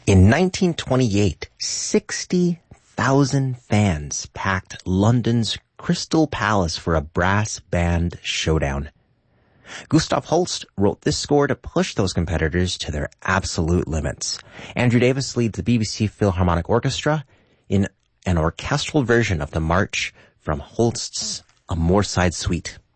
In 1928, 60,000 fans packed London's Crystal Palace for a brass band showdown. Gustav Holst wrote this score to push those competitors to their absolute limits. Andrew Davis leads the BBC Philharmonic Orchestra in an orchestral version of the march from Holst's A Moorside Suite.